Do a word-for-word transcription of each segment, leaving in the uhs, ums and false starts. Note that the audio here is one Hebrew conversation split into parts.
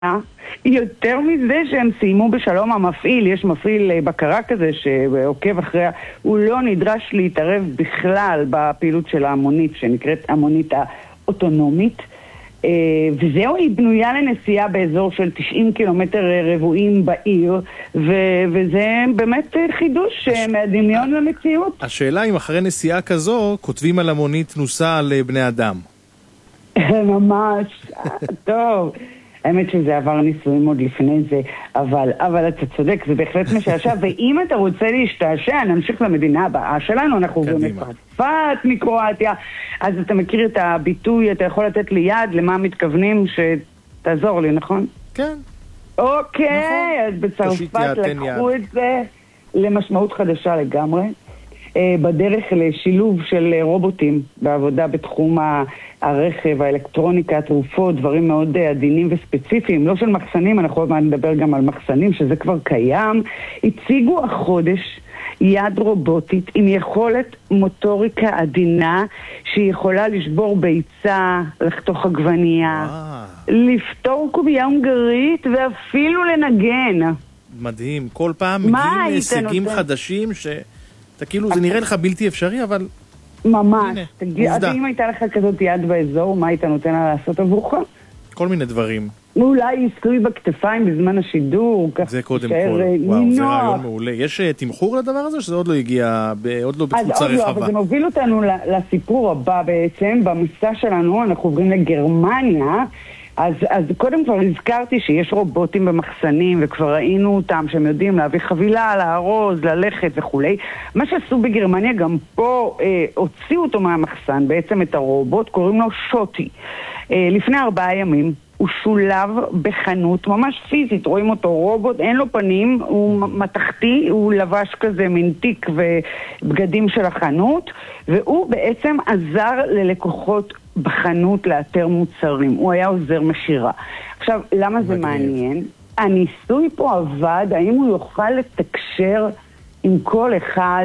יותר מזה שהם סיימו בשלום המפעיל, יש מפעיל בקרה כזה שעוקב אחריה, הוא לא נדרש להתערב בכלל בפעילות של המונית שנקראת המונית האוטונומית, וזהו, היא בנויה לנסיעה באזור של תשעים קילומטר רבועים בעיר, ו- וזה באמת חידוש הש... מהדמיון למציאות. השאלה אם אחרי נסיעה כזו כותבים על המונית נוסע על בני אדם. ממש, טוב. האמת שזה עבר ניסויים עוד לפני זה, אבל, אבל אתה צודק, זה בהחלט משעשע, ואם אתה רוצה להשתעשע, נמשיך למדינה הבאה שלנו, אנחנו עוברים לצרפת מקרואטיה, אז אתה מכיר את הביטוי, אתה יכול לתת לי יד למה מתכוונים שתעזור לי, נכון? כן. אוקיי, נכון. אז בצרפת לקחו את זה למשמעות חדשה לגמרי, בדרך לשילוב של רובוטים בעבודה בתחום הרכב, האלקטרוניקה, התרופות, דברים מאוד עדינים וספציפיים, לא של מחסנים, אנחנו עוד מעט נדבר גם על מחסנים, שזה כבר קיים. הציגו החודש יד רובוטית עם יכולת מוטוריקה עדינה, שהיא יכולה לשבור ביצה, לחתוך עגבנייה, לפתור קובייה הונגרית ואפילו לנגן. מדהים, כל פעם מגיעים הישגים חדשים ש... אתה כאילו, זה נראה לך בלתי אפשרי, אבל... ממש. אז אם הייתה לך כזאת יד באזור, מה היית נותן לה לעשות עבורך? כל מיני דברים. אולי עיסוי בכתפיים בזמן השידור. זה קודם כל. וואו, זה רעיון מעולה. יש תמחור לדבר הזה, שזה עוד לא הגיע, עוד לא בתפוצה רחבה? אבל זה מוביל אותנו לסיפור הבא בעצם. במסע שלנו אנחנו עוברים לגרמניה, אז, אז קודם כבר הזכרתי שיש רובוטים במחסנים, וכבר ראינו אותם שהם יודעים להביא חבילה, לארוז, ללכת וכולי. מה שעשו בגרמניה גם פה, אה, הוציאו אותו מהמחסן, בעצם את הרובוט, קוראים לו שוטי. אה, לפני ארבעה ימים הוא שולב בחנות, ממש פיזית, רואים אותו רובוט, אין לו פנים, הוא מתחתי, הוא לבש כזה מין תיק ובגדים של החנות, והוא בעצם עזר ללקוחות בחנות לאתר מוצרים, הוא היה עוזר מחירה. עכשיו, למה זה מעניין? הניסוי פה עבד, האם הוא יוכל לתקשר עם כל אחד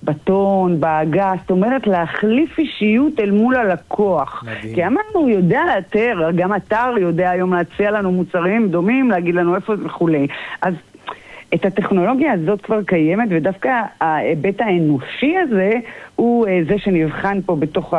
בטון, בהגה, זאת אומרת להחליף אישיות אל מול הלקוח. מדהים. כי אמרנו, הוא יודע לאתר, גם אתר יודע היום להציע לנו מוצרים דומים, להגיד לנו איפה זה וכולי. אז את הטכנולוגיה הזאת כבר קיימת, ודווקא ההיבט האנושי הזה הוא זה שנבחן פה בתוך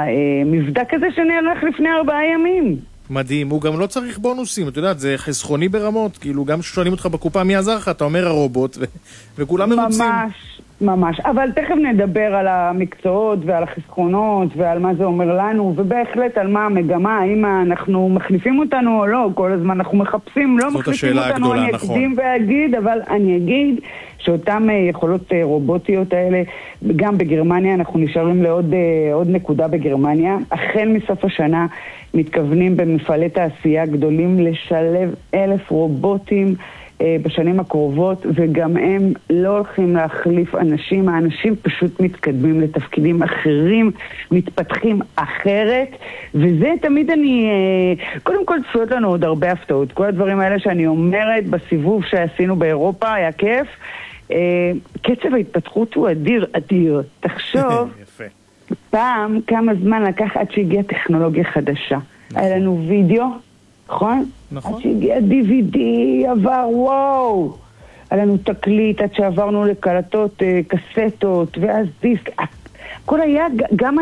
המבדק הזה שנערך לפני ארבעה ימים. מדהים, הוא גם לא צריך בונוסים, אתה יודעת, זה חסכוני ברמות, כאילו גם ששואלים אותך בקופה מי עזר לך, אתה אומר הרובוט, ו- וכולם מרוצים. ממש, ממש, אבל תכף נדבר על המקצועות ועל החסכונות ועל מה זה אומר לנו, ובהחלט על מה המגמה, האם אנחנו מחליפים אותנו או לא, כל הזמן אנחנו מחפשים, לא מחליפים אותנו, הגדולה, אני נכון. אקדים ואגיד, אבל אני אגיד שאותם יכולות רובוטיות האלה, גם בגרמניה, אנחנו נשארים לעוד עוד נקודה בגרמניה, החל מסוף השנה, מתכוונים במפעלי תעשייה גדולים לשלב אלף רובוטים אה, בשנים הקרובות, וגם הם לא הולכים להחליף אנשים, האנשים פשוט מתקדמים לתפקידים אחרים, מתפתחים אחרת, וזה תמיד אני, אה, קודם כל צפויות לנו עוד הרבה הפתעות, כל הדברים האלה שאני אומרת בסיבוב שעשינו באירופה היה כיף, אה, קצב ההתפתחות הוא אדיר, אדיר, תחשוב, יפה. פעם כמה זמן לקח עד שהגיעה טכנולוגיה חדשה. נכון. היה לנו וידאו, נכון? נכון. עד שהגיע די וי די, עבר, וואו. היה לנו תקליט, עד שעברנו לקלטות, קסטות, ואז דיסק. הכל היה, גם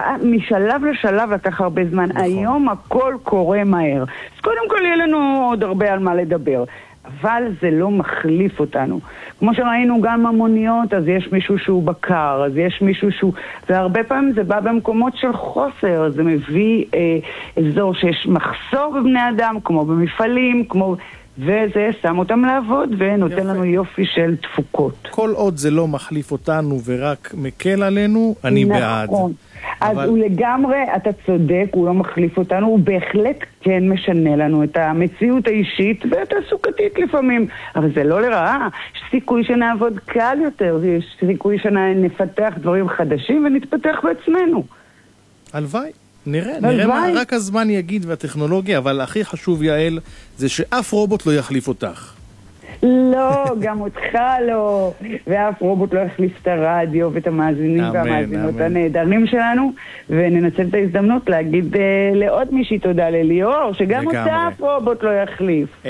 משלב לשלב לקח הרבה זמן. נכון. היום הכל קורה מהר. אז קודם כל יהיה לנו עוד הרבה על מה לדבר. אבל זה לא מחליף אותנו. כמו שראינו גם המוניות, אז יש מישהו שהוא בקר, אז יש מישהו שהוא... והרבה פעמים זה בא במקומות של חוסר, זה מביא אה, אזור שיש מחסור בבני אדם, כמו במפעלים, כמו... וזה שם אותם לעבוד ונותן יפה. לנו יופי של תפוקות. כל עוד זה לא מחליף אותנו ורק מקל עלינו, אני נכון. בעד. אז אבל... הוא לגמרי, אתה צודק, הוא לא מחליף אותנו, הוא בהחלט כן משנה לנו את המציאות האישית והתעסוקתית לפעמים, אבל זה לא לרעה, יש סיכוי שנעבוד קל יותר, יש סיכוי שנפתח דברים חדשים ונתפתח בעצמנו. הלוואי, נראה, נראה מה רק הזמן יגיד והטכנולוגיה, אבל הכי חשוב יעל, זה שאף רובוט לא יחליף אותך. לא, גם אותך לא. ואף רובוט לא יחליף את הרדיו ואת המאזינים אמן, והמאזינות אמן. הנהדרים שלנו, וננצל את ההזדמנות להגיד אה, לעוד מישהי תודה לליאור, שגם לגמרי. אותה אף רובוט לא יחליף.